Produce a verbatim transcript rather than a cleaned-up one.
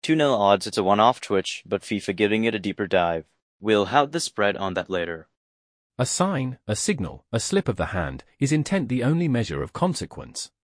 two nil odds it's a one-off twitch, but FIFA giving it a deeper dive. We'll have the spread on that later. A sign, a signal, a slip of the hand, is intent the only measure of consequence?